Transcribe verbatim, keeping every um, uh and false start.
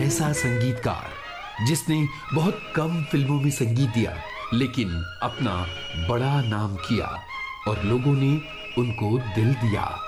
ऐसा संगीतकार जिसने बहुत कम फिल्मों में संगीत दिया लेकिन अपना बड़ा नाम किया और लोगों ने उनको दिल दिया।